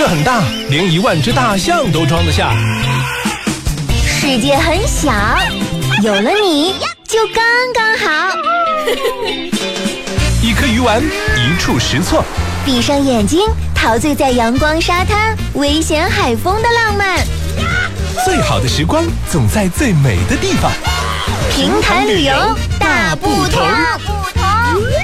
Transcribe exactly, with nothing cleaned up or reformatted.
却很大，连一万只大象都装得下。 世界很小，有了你就刚刚好。 一颗鱼丸，一触识错。 闭上眼睛，陶醉在阳光沙滩、危险海风的浪漫。 最好的时光总在最美的地方。 平潭旅游大不同。